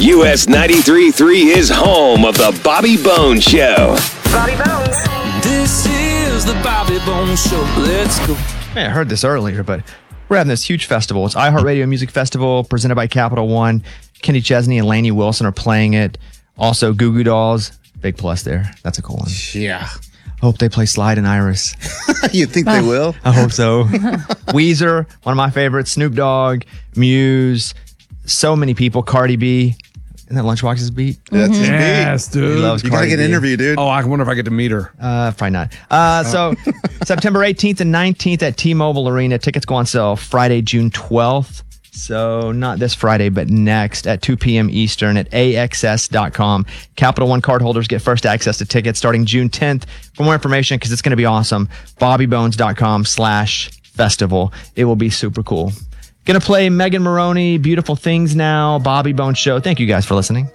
US 93.3 is home of the Bobby Bones Show. Bobby Bones. This is the Bobby Bones Show. Let's go. Man, I heard this earlier, but we're having this huge festival. It's iHeartRadio Music Festival presented by Capital One. Kenny Chesney and Lainey Wilson are playing it. Also, Goo Goo Dolls. Big plus there. That's a cool one. Yeah. Hope they play Slide and Iris. You think they will? I hope so. Weezer, one of my favorites. Snoop Dogg, Muse, so many people. Cardi B. Isn't that Lunchbox's beat? That's his Yes, beat. dude. He loves You gotta Cardi get an B. interview, dude. Oh, I wonder if I get to meet her. Probably not. So September 18th and 19th at T-Mobile Arena. Tickets go on sale Friday, June 12th. So not this Friday, but next at 2 p.m. Eastern at AXS.com. Capital One cardholders get first access to tickets starting June 10th. For more information, because it's going to be awesome, BobbyBones.com/festival. It will be super cool. Going to play Megan Maroney, Beautiful Things now, Bobby Bones Show. Thank you guys for listening.